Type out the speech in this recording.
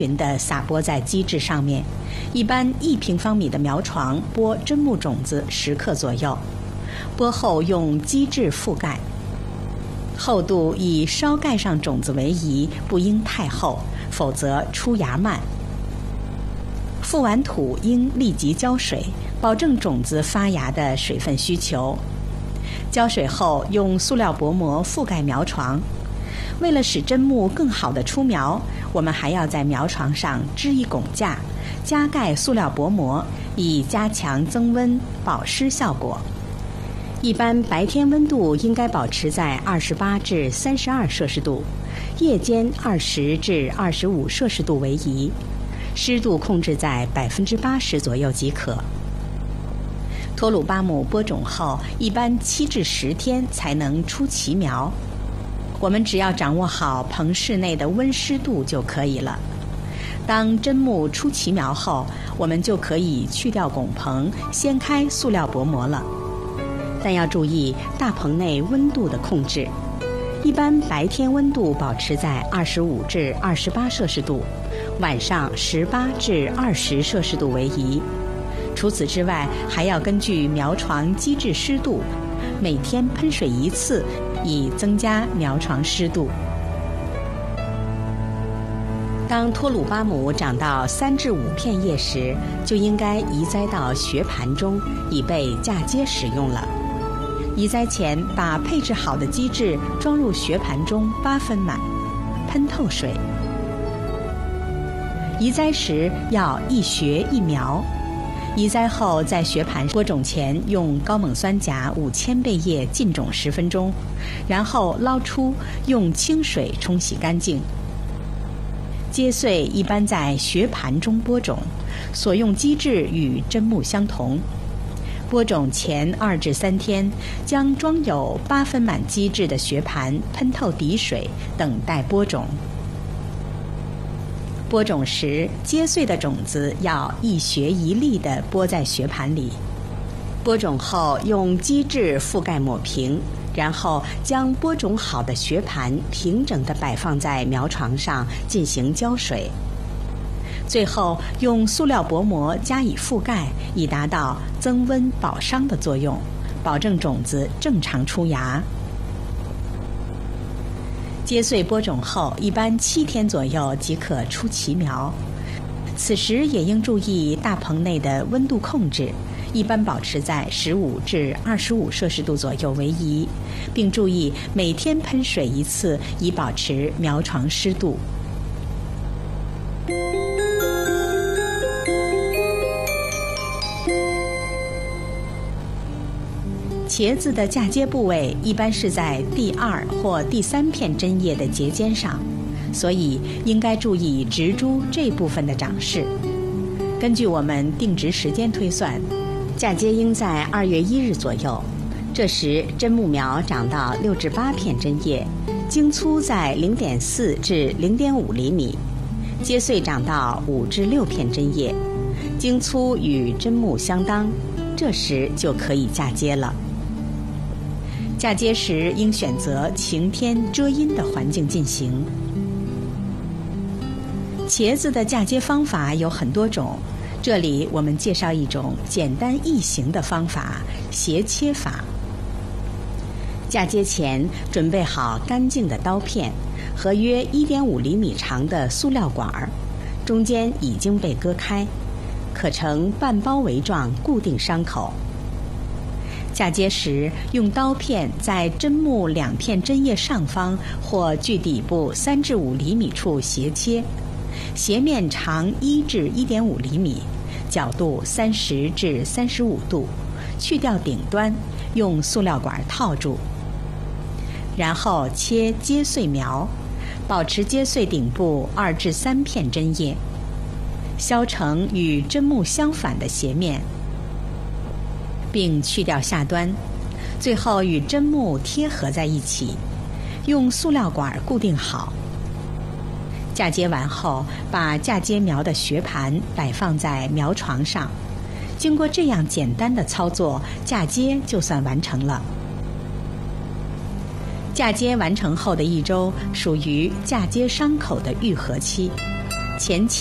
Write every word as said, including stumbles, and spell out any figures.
匀地撒播在基质上面，一般一平方米的苗床播砧木种子十克左右，播后用基质覆盖，厚度以稍盖上种子为宜，不应太厚，否则出芽慢。覆完土应立即浇水，保证种子发芽的水分需求。浇水后用塑料薄膜覆盖苗床。为了使砧木更好地出苗，我们还要在苗床上支一拱架，加盖塑料薄膜，以加强增温保湿效果。一般白天温度应该保持在二十八至三十二摄氏度，夜间二十至二十五摄氏度为宜，湿度控制在百分之八十左右即可。托鲁巴姆播种后，一般七至十天才能出奇苗。我们只要掌握好棚室内的温湿度就可以了。当砧木出奇苗后，我们就可以去掉拱棚，掀开塑料薄膜了。但要注意大棚内温度的控制，一般白天温度保持在二十五至二十八摄氏度，晚上十八至二十摄氏度为宜。除此之外，还要根据苗床基质湿度，每天喷水一次，以增加苗床湿度。当托鲁巴姆长到三至五片叶时，就应该移栽到学盘中，以备嫁接使用了。移栽前，把配置好的基质装入学盘中八分满，喷透水。移栽时要一学一苗。移栽后，在学盘播种前用高锰酸钾五千倍液浸种十分钟，然后捞出，用清水冲洗干净。接穗一般在学盘中播种，所用基质与砧木相同。播种前二至三天，将装有八分满基质的学盘喷透底水，等待播种。播种时，接穗的种子要一学一粒地播在学盘里。播种后用基质覆盖抹平，然后将播种好的学盘平整地摆放在苗床上进行浇水。最后用塑料薄膜加以覆盖，以达到增温保墒的作用，保证种子正常出芽。接穗播种后，一般七天左右即可出奇苗。此时也应注意大棚内的温度控制，一般保持在十五至二十五摄氏度左右为宜，并注意每天喷水一次，以保持苗床湿度。茄子的嫁接部位一般是在第二或第三片针叶的节间上，所以应该注意植株这部分的长势。根据我们定植时间推算，嫁接应在二月一日左右，这时砧木苗长到六至八片针叶，茎粗在零点四至零点五厘米，接穗长到五至六片针叶，茎粗与砧木相当，这时就可以嫁接了。嫁接时应选择晴天遮阴的环境进行。茄子的嫁接方法有很多种，这里我们介绍一种简单易行的方法——斜切法。嫁接前准备好干净的刀片和约一点五厘米长的塑料管儿，中间已经被割开，可呈半包围状固定伤口。嫁接时，用刀片在砧木两片针叶上方或距底部三至五厘米处斜切，斜面长一至一点五厘米，角度三十至三十五度，去掉顶端，用塑料管套住。然后切接穗苗，保持接穗顶部二至三片针叶，削成与砧木相反的斜面，并去掉下端，最后与砧木贴合在一起，用塑料管固定好。嫁接完后，把嫁接苗的学盘摆放在苗床上。经过这样简单的操作，嫁接就算完成了。嫁接完成后的一周属于嫁接伤口的愈合期， 前期